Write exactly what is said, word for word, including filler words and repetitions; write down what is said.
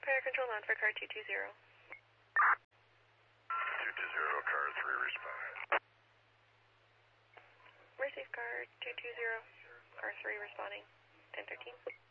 Fire control on for car two two zero. two two zero, car three responding. Receive car two two zero, car three responding, ten thirteen.